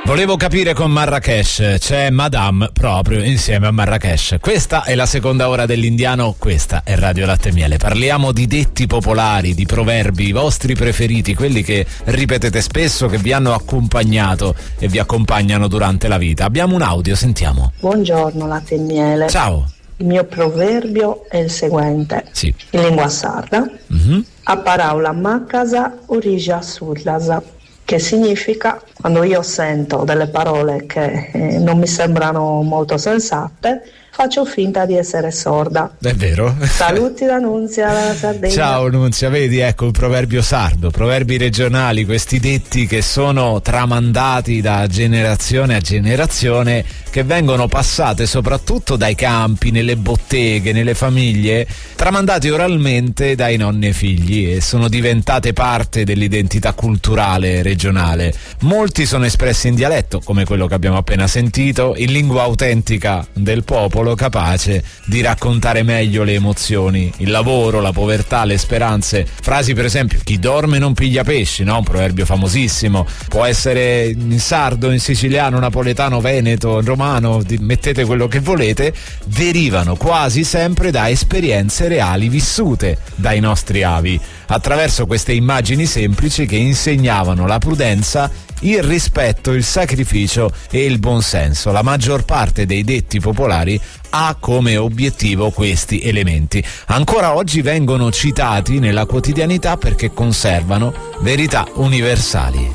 Volevo capire con Marrakesh, c'è Madame proprio insieme a Marrakesh. Questa è la seconda ora dell'Indiano, questa è Radio Latte e Miele. Parliamo di detti popolari, di proverbi, i vostri preferiti, quelli che ripetete spesso, che vi hanno accompagnato e vi accompagnano durante la vita. Abbiamo un audio, sentiamo. Buongiorno Latte e Miele. Ciao. Il mio proverbio è il seguente, Sì. in lingua sarda. A paraula maccasa origina sullasa, che significa quando io sento delle parole che non mi sembrano molto sensate, faccio finta di essere sorda. È vero? Saluti da Nunzia, la Sardegna. Ciao Nunzia, vedi, ecco il proverbio sardo, proverbi regionali, questi detti che sono tramandati da generazione a generazione, che vengono passate soprattutto dai campi, nelle botteghe, nelle famiglie, tramandati oralmente dai nonni ai figli e sono diventate parte dell'identità culturale regionale. Molti sono espressi in dialetto, come quello che abbiamo appena sentito, in lingua autentica del popolo, capace di raccontare meglio le emozioni, il lavoro, la povertà, le speranze. Frasi per esempio: chi dorme non piglia pesci, no? Un proverbio famosissimo. Può essere in sardo, in siciliano, napoletano, veneto, romano, mettete quello che volete. Derivano quasi sempre da esperienze reali vissute dai nostri avi, attraverso queste immagini semplici che insegnavano la prudenza, il rispetto, il sacrificio e il buonsenso. La maggior parte dei detti popolari ha come obiettivo questi elementi. Ancora oggi vengono citati nella quotidianità perché conservano verità universali.